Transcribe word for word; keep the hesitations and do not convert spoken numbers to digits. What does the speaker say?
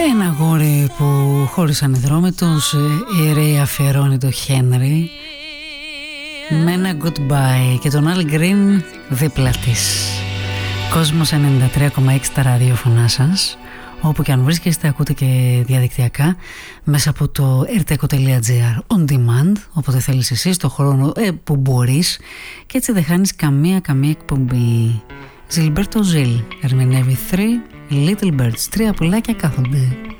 Ένα αγόρι που χώρισαν οι δρόμοι τους, η Ρέι αφιερώνει το Χένρι με ένα goodbye και τον Al Green δίπλα της. Κόσμος ενενήντα τρία κόμμα έξι τα ραδιόφωνά σας, όπου και αν βρίσκεστε ακούτε και διαδικτυακά μέσα από το ερτέκο τελεία τζι άρ on demand, όποτε θέλεις εσύ, στο χρόνο ε, που μπορείς, και έτσι δεν χάνεις καμία καμία εκπομπή. Ζιλμπέρτο Ζιλ ερμηνεύει Three Little Birds, τρία πουλάκια κάθονται.